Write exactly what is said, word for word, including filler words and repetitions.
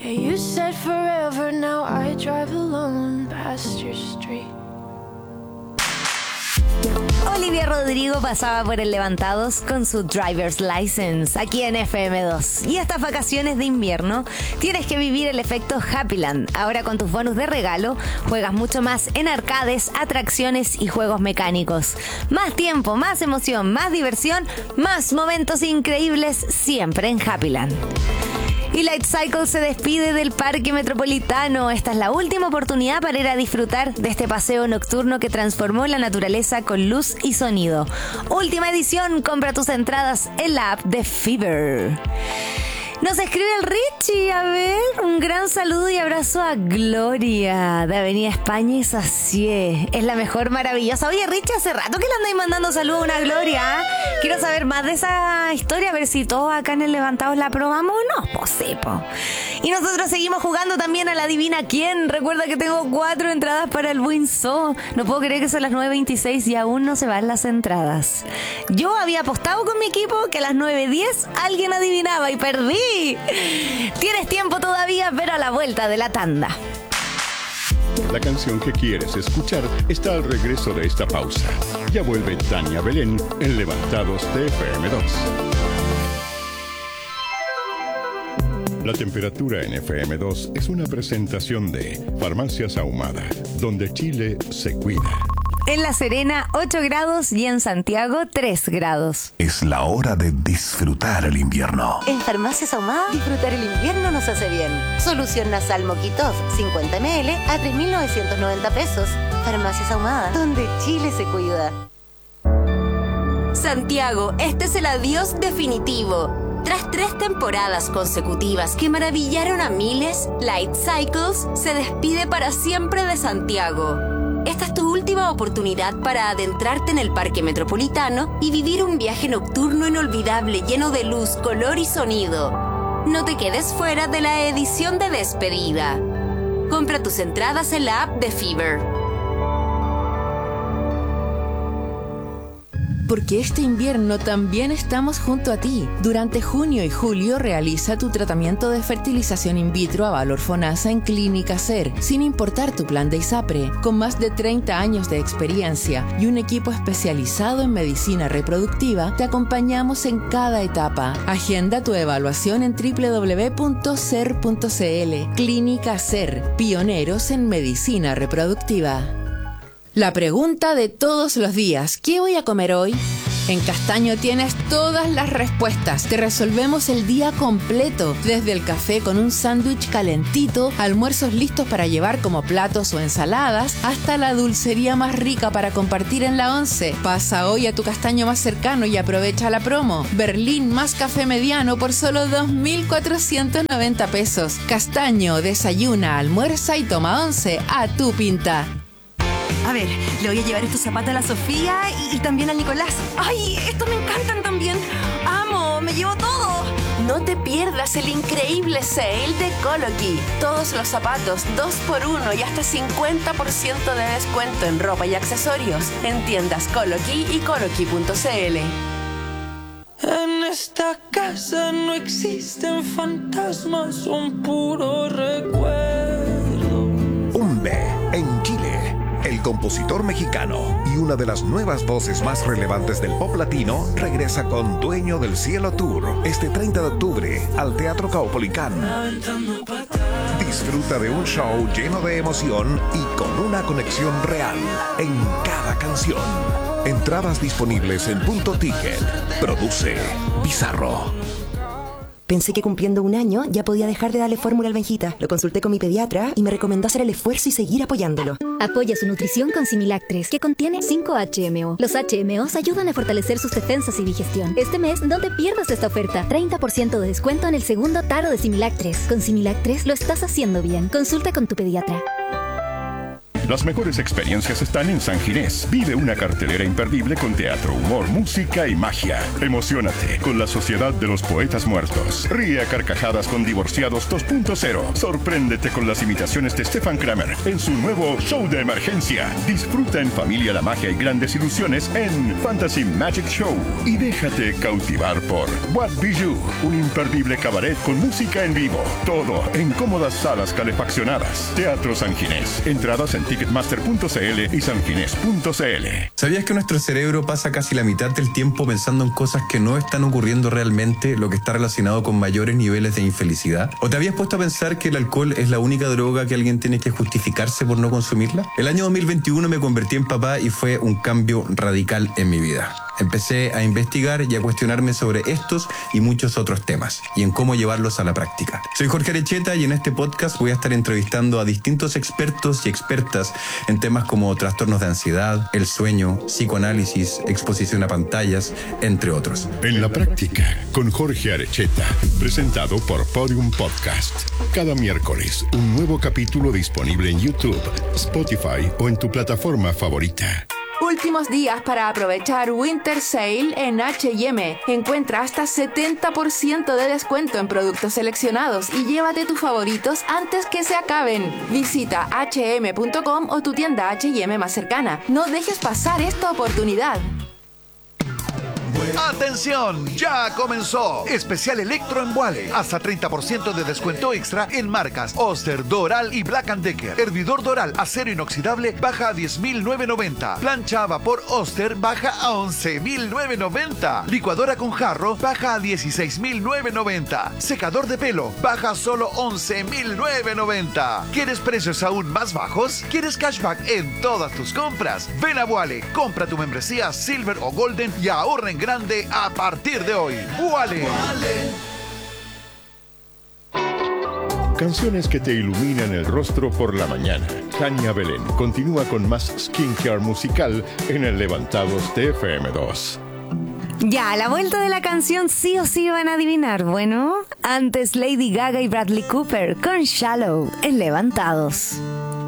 Yeah, you said forever, now I drive alone past your street. Olivia Rodrigo pasaba por el Levantados con su driver's license aquí en F M dos. Y estas vacaciones de invierno tienes que vivir el efecto Happyland. Ahora con tus bonus de regalo juegas mucho más en arcades, atracciones y juegos mecánicos. Más tiempo, más emoción, más diversión, más momentos increíbles siempre en Happyland. Y Light Cycle se despide del Parque Metropolitano. Esta es la última oportunidad para ir a disfrutar de este paseo nocturno que transformó la naturaleza con luz y sonido. Última edición, compra tus entradas en la app de Fever. Nos escribe el Richie, a ver, un gran saludo y abrazo a Gloria, de Avenida España y Sacié. Es la mejor, maravillosa. Oye, Richie, hace rato que le andáis mandando saludos a una Gloria. Quiero saber más de esa historia, a ver si todos acá en el Levantados la probamos o no. Pues sí, po. Y nosotros seguimos jugando también a la Adivina Quién. Recuerda que tengo cuatro entradas para el Windsor. No puedo creer que son las nueve veintiséis y aún no se van las entradas. Yo había apostado con mi equipo que a las nueve diez alguien adivinaba y perdí. Tienes tiempo todavía, pero a la vuelta de la tanda. La canción que quieres escuchar está al regreso de esta pausa. Ya vuelve Tania Belén en Levantados de F M dos. La temperatura en F M dos es una presentación de Farmacias Ahumada, donde Chile se cuida. En La Serena, ocho grados y en Santiago, tres grados. Es la hora de disfrutar el invierno. En Farmacias Ahumada, disfrutar el invierno nos hace bien. Solución nasal Moquitov, cincuenta mililitros a tres mil novecientos noventa pesos. Farmacias Ahumada, donde Chile se cuida. Santiago, este es el adiós definitivo. Tras tres temporadas consecutivas que maravillaron a miles, Light Cycles se despide para siempre de Santiago. Esta es tu última oportunidad para adentrarte en el Parque Metropolitano y vivir un viaje nocturno inolvidable lleno de luz, color y sonido. No te quedes fuera de la edición de despedida. Compra tus entradas en la app de Fever. Porque este invierno también estamos junto a ti. Durante junio y julio realiza tu tratamiento de fertilización in vitro a valor FONASA en Clínica SER, sin importar tu plan de ISAPRE. Con más de treinta años de experiencia y un equipo especializado en medicina reproductiva, te acompañamos en cada etapa. Agenda tu evaluación en doble u doble u doble u punto ser punto c l. Clínica SER, pioneros en medicina reproductiva. La pregunta de todos los días, ¿qué voy a comer hoy? En Castaño tienes todas las respuestas. Te resolvemos el día completo, desde el café con un sándwich calentito, almuerzos listos para llevar como platos o ensaladas, hasta la dulcería más rica para compartir en la once. Pasa hoy a tu Castaño más cercano y aprovecha la promo. Berlín más café mediano por solo dos mil cuatrocientos noventa pesos. Castaño, desayuna, almuerza y toma once a tu pinta. A ver, le voy a llevar estos zapatos a la Sofía y, y también al Nicolás. ¡Ay, estos me encantan también! ¡Amo! ¡Me llevo todo! No te pierdas el increíble sale de Coloqui. Todos los zapatos dos por uno y hasta cincuenta por ciento de descuento en ropa y accesorios en tiendas Coloqui y coloqui punto c l. En esta casa no existen fantasmas, son puro recuerdo. Umbe, en Chile. El compositor mexicano y una de las nuevas voces más relevantes del pop latino regresa con Dueño del Cielo Tour este treinta de octubre al Teatro Caupolicán. Disfruta de un show lleno de emoción y con una conexión real en cada canción. Entradas disponibles en Punto Ticket. Produce Bizarro. Pensé que cumpliendo un año ya podía dejar de darle fórmula al Benjita. Lo consulté con mi pediatra y me recomendó hacer el esfuerzo y seguir apoyándolo. Apoya su nutrición con Similac tres, que contiene cinco H M O. Los H M Os ayudan a fortalecer sus defensas y digestión. Este mes no te pierdas esta oferta. treinta por ciento de descuento en el segundo taro de Similac tres. Con Similac tres lo estás haciendo bien. Consulta con tu pediatra. Las mejores experiencias están en San Ginés. Vive una cartelera imperdible con teatro, humor, música y magia. Emociónate con la Sociedad de los Poetas Muertos. Ríe a carcajadas con Divorciados dos punto cero. Sorpréndete con las imitaciones de Stefan Kramer en su nuevo show de emergencia. Disfruta en familia la magia y grandes ilusiones en Fantasy Magic Show. Y déjate cautivar por What Bijou, un imperdible cabaret con música en vivo. Todo en cómodas salas calefaccionadas. Teatro San Ginés. Entradas en ticketmaster punto c l y sanginés punto c l. ¿Sabías que nuestro cerebro pasa casi la mitad del tiempo pensando en cosas que no están ocurriendo realmente, lo que está relacionado con mayores niveles de infelicidad? ¿O te habías puesto a pensar que el alcohol es la única droga que alguien tiene que justificarse por no consumirla? El año dos mil veintiuno me convertí en papá y fue un cambio radical en mi vida. Empecé a investigar y a cuestionarme sobre estos y muchos otros temas y en cómo llevarlos a la práctica. Soy Jorge Arecheta y en este podcast voy a estar entrevistando a distintos expertos y expertas en temas como trastornos de ansiedad, el sueño, psicoanálisis, exposición a pantallas, entre otros. En la práctica, con Jorge Arecheta, presentado por Podium Podcast. Cada miércoles, un nuevo capítulo disponible en YouTube, Spotify o en tu plataforma favorita. Últimos días para aprovechar Winter Sale en H y M. Encuentra hasta setenta por ciento de descuento en productos seleccionados y llévate tus favoritos antes que se acaben. Visita hache eme punto com o tu tienda H y M más cercana. No dejes pasar esta oportunidad. ¡Atención! ¡Ya comenzó! Especial Electro en Wally. Hasta treinta por ciento de descuento extra en marcas Oster, Doral y Black and Decker. Hervidor Doral acero inoxidable baja a diez mil novecientos noventa. Plancha a vapor Oster baja a once mil novecientos noventa. Licuadora con jarro baja a dieciséis mil novecientos noventa. Secador de pelo baja a solo once mil novecientos noventa. ¿Quieres precios aún más bajos? ¿Quieres cashback en todas tus compras? Ven a Wally, compra tu membresía Silver o Golden y ahorra en grande a partir de hoy. ¡Wally! Canciones que te iluminan el rostro por la mañana. Tania Belén continúa con más skincare musical en el Levantados de F M dos. Ya, a la vuelta de la canción sí o sí van a adivinar. Bueno, antes Lady Gaga y Bradley Cooper con Shallow en Levantados.